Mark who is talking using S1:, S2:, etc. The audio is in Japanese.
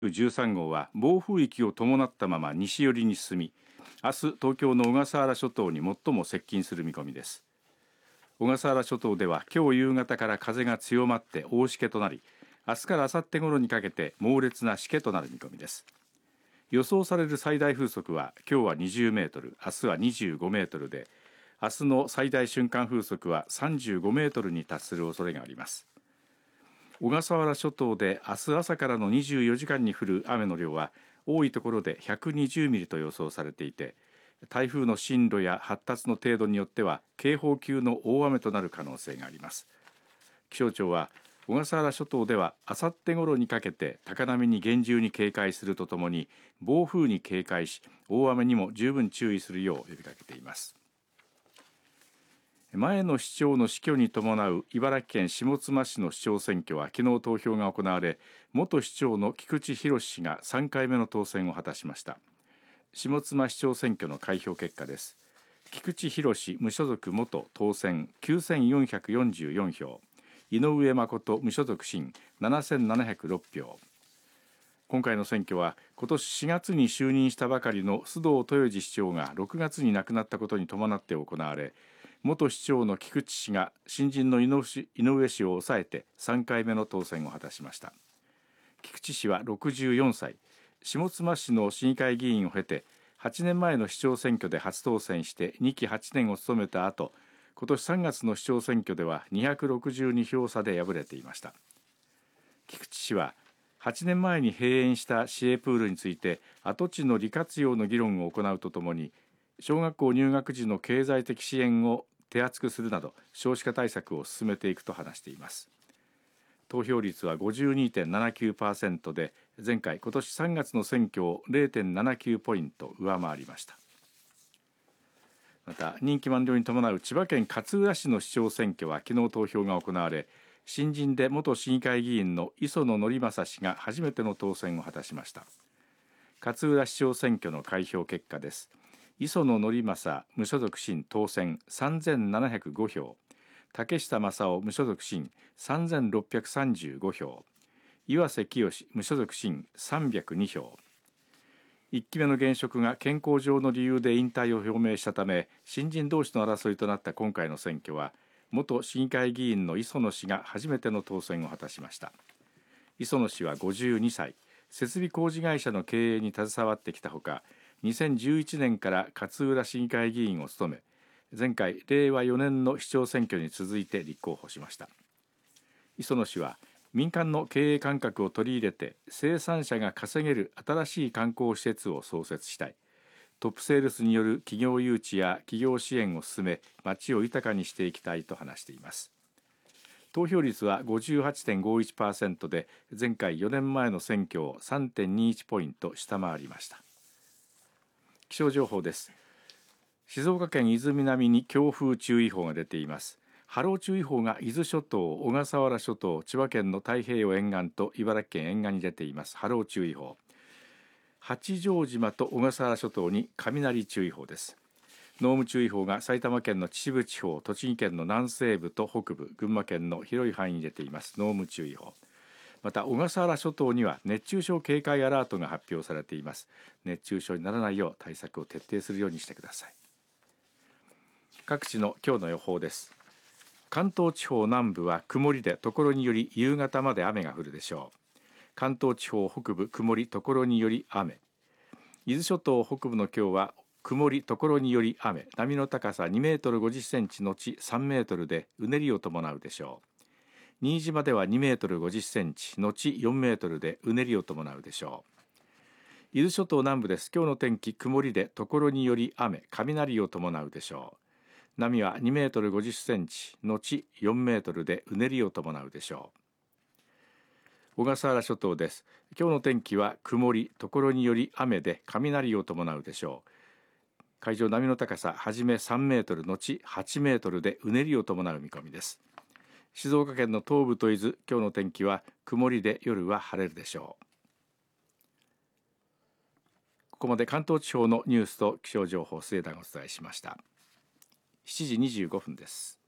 S1: 13号は暴風域を伴ったまま西寄りに進み、明日東京の小笠原諸島に最も接近する見込みです。小笠原諸島では今日夕方から風が強まって大しけとなり、明日から明後日頃にかけて猛烈なしけとなる見込みです。予想される最大風速は今日は20メートル、明日は25メートルで、明日の最大瞬間風速は35メートルに達する恐れがあります。小笠原諸島で明日朝からの24時間に降る雨の量は多いところで120ミリと予想されていて、台風の進路や発達の程度によっては警報級の大雨となる可能性があります。気象庁は小笠原諸島ではあさって頃にかけて高波に厳重に警戒するとともに、暴風に警戒し大雨にも十分注意するよう呼びかけています。前の市長の死去に伴う茨城県下妻市の市長選挙は昨日投票が行われ、元市長の菊池博氏が3回目の当選を果たしました。下妻市長選挙の開票結果です。菊池博無所属元当選9444票、井上誠無所属新7706票。今回の選挙は今年4月に就任したばかりの須藤豊次市長が6月に亡くなったことに伴って行われ、元市長の菊池氏が新人の井上氏を抑えて3回目の当選を果たしました。菊池氏は64歳、下妻市の市議会議員を経て8年前の市長選挙で初当選して2期8年を務めた後、今年3月の市長選挙では262票差で敗れていました。菊池氏は8年前に閉園した市営プールについて跡地の利活用の議論を行うとともに、小学校入学時の経済的支援を手厚くするなど少子化対策を進めていくと話しています。投票率は 52.79% で前回今年3月の選挙を 0.79 ポイント上回りました。また任期満了に伴う千葉県勝浦市の市長選挙は昨日投票が行われ、新人で元市議会議員の磯野則正氏が初めての当選を果たしました。勝浦市長選挙の開票結果です。磯野則正無所属新当選3705票、竹下正夫無所属新3635票、岩瀬清無所属新302票。1期目の現職が健康上の理由で引退を表明したため、新人同士の争いとなった今回の選挙は元市議会議員の磯野氏が初めての当選を果たしました。磯野氏は52歳、設備工事会社の経営に携わってきたほか、2011年から勝浦市議会議員を務め、前回令和4年の市長選挙に続いて立候補しました。磯野氏は民間の経営感覚を取り入れて生産者が稼げる新しい観光施設を創設したい、トップセールスによる企業誘致や企業支援を進め町を豊かにしていきたいと話しています。投票率は 58.51% で前回4年前の選挙を 3.21 ポイント下回りました。気象情報です。静岡県伊豆南に強風注意報が出ています。波浪注意報が伊豆諸島、小笠原諸島、千葉県の太平洋沿岸と茨城県沿岸に出ています。波浪注意報。八丈島と小笠原諸島に雷注意報です。濃霧注意報が埼玉県の秩父地方、栃木県の南西部と北部、群馬県の広い範囲に出ています。濃霧注意報。また小笠原諸島には熱中症警戒アラートが発表されています。熱中症にならないよう対策を徹底するようにしてください。各地の今日の予報です。関東地方南部は曇りで所により夕方まで雨が降るでしょう。関東地方北部曇り所により雨。伊豆諸島北部の今日は曇り所により雨、波の高さ2メートル50センチのち3メートルでうねりを伴うでしょう。新島では2メートル50センチのち4メートルでうねりを伴うでしょう。伊豆諸島南部です。今日の天気曇りで所により雨、雷を伴うでしょう。波は2メートル50センチのち4メートルでうねりを伴うでしょう。小笠原諸島です。今日の天気は曇り所により雨で雷を伴うでしょう。海上波の高さはじめ3メートルのち8メートルでうねりを伴う見込みです。静岡県の東部と伊豆、今日の天気は曇りで夜は晴れるでしょう。ここまで関東地方のニュースと気象情報、末田がお伝えしました。7時25分です。